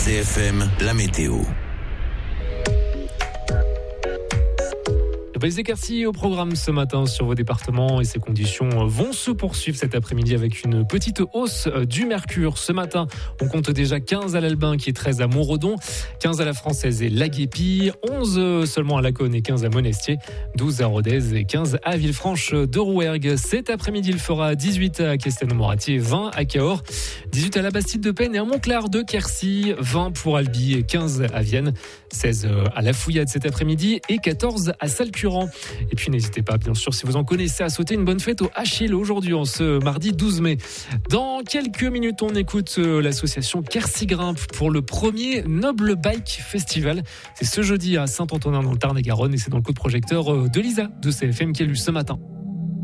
CFM, la météo. Les éclaircies au programme ce matin sur vos départements et ces conditions vont se poursuivre cet après-midi avec une petite hausse du mercure. Ce matin, on compte déjà 15 à l'Albin qui est 13 à Montredon, 15 à la Française et Laguépi, 11 seulement à Laconne et 15 à Monestier, 12 à Rodez et 15 à Villefranche de Rouergue. Cet après-midi, il fera 18 à Castelnau-Moratier, 20 à Cahors, 18 à la Bastide de Payne et à Montclar de Quercy, 20 pour Albi et 15 à Vienne, 16 à La Fouillade cet après-midi et 14 à Salcurant. Et puis n'hésitez pas, bien sûr, si vous en connaissez, à souhaiter une bonne fête au Achille aujourd'hui, en ce mardi 12 mai. Dans quelques minutes, on écoute l'association Quercy Grimpe pour le premier Noble Bike Festival. C'est ce jeudi à Saint-Antonin dans le Tarn-et-Garonne et c'est dans le coup de projecteur de Lisa de CFM qui est lu ce matin.